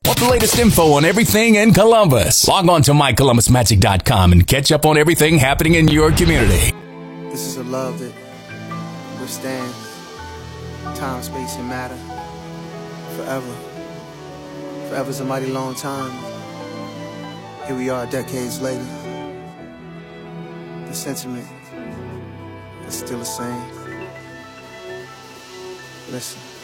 Want the latest info on everything in Columbus? Log on to mycolumbusmagic.com and catch up on everything happening in your community. This is a love that withstands time, space, and matter forever. Forever's a mighty long time. Here we are decades later. The sentiment is still the same. Listen.